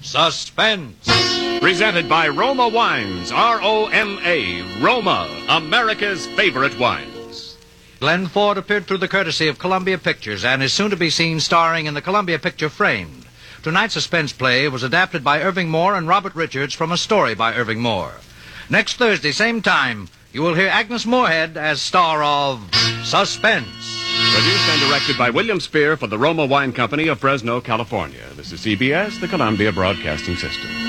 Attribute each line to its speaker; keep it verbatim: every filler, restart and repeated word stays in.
Speaker 1: Suspense.
Speaker 2: Presented by Roma Wines, R O M A, Roma, America's favorite wines.
Speaker 1: Glenn Ford appeared through the courtesy of Columbia Pictures and is soon to be seen starring in the Columbia picture Framed. Tonight's suspense play was adapted by Irving Moore and Robert Richards from a story by Irving Moore. Next Thursday, same time, you will hear Agnes Moorehead as star of Suspense.
Speaker 2: Produced and directed by William Spear for the Roma Wine Company of Fresno, California. This is C B S, the Columbia Broadcasting System.